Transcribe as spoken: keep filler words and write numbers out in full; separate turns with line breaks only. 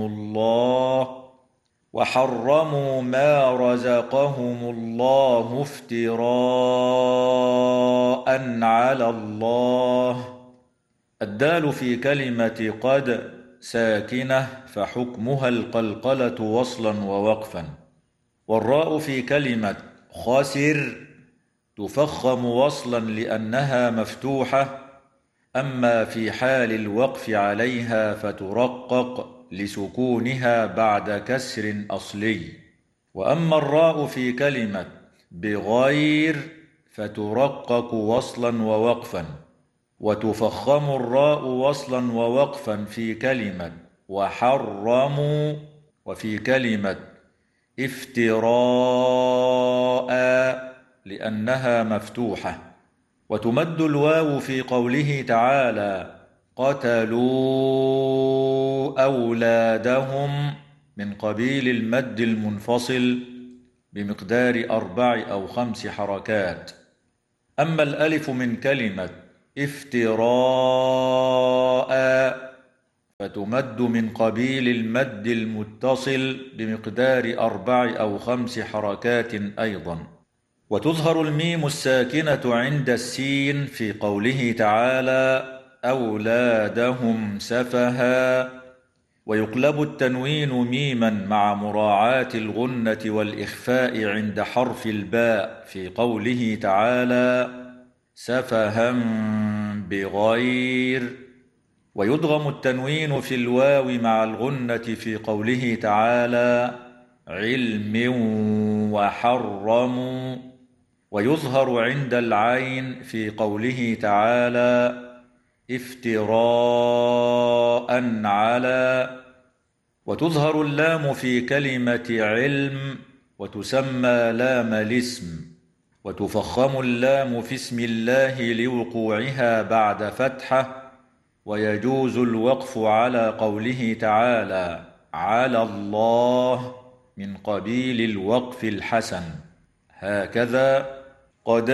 الله وحرموا ما رزقهم الله افتراء على الله. الدال في كلمة قد ساكنة فحكمها القلقلة وصلا ووقفا، والراء في كلمة خاسر تفخم وصلا لأنها مفتوحة، أما في حال الوقف عليها فترقق لسكونها بعد كسر أصلي. وأما الراء في كلمة بغير فترقق وصلا ووقفا، وتفخم الراء وصلا ووقفا في كلمة وحرموا، وفي كلمة افتراء لأنها مفتوحة. وتمد الواو في قوله تعالى قتلوا أولادهم من قبيل المد المنفصل بمقدار أربع أو خمس حركات. أما الألف من كلمة افتراء فتمد من قبيل المد المتصل بمقدار أربع أو خمس حركات أيضا. وتظهر الميم الساكنة عند السين في قوله تعالى أولادهم سفها، ويقلب التنوين ميما مع مراعاة الغنة والإخفاء عند حرف الباء في قوله تعالى سفها بغير، ويدغم التنوين في الواو مع الغنة في قوله تعالى علم وحرموا، ويظهر عند العين في قوله تعالى افتراء على. وتظهر اللام في كلمة علم وتسمى لام الاسم، وتفخم اللام في اسم الله لوقوعها بعد فتحة، ويجوز الوقف على قوله تعالى على الله من قبيل الوقف الحسن. هكذا قد